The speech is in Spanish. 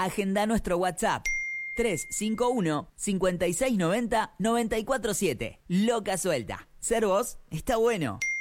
Agenda nuestro WhatsApp 351-5690-947. Loca Suelta. Ser vos está bueno.